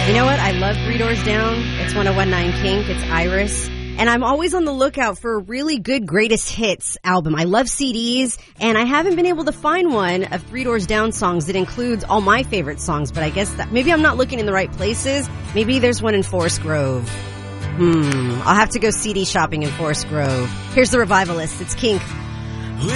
You know what? I love Three Doors Down. It's 101.9 Kink. It's Iris. And I'm always on the lookout for a really good greatest hits album. I love CDs, and I haven't been able to find one of Three Doors Down songs that includes all my favorite songs, but I guess that maybe I'm not looking in the right places. Maybe there's one in Forest Grove. I'll have to go CD shopping in Forest Grove. Here's the Revivalists. It's Kink.